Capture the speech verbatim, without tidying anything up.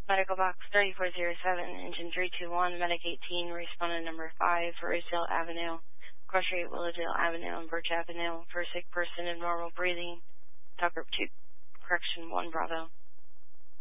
Medical Box thirty-four oh seven, Engine three two one, Medic eighteen, respondent number five, for Rosedale Avenue, Cross Street, Willowdale Avenue, and Birch Avenue, for a sick person in normal breathing, Tucker two, correction one Bravo.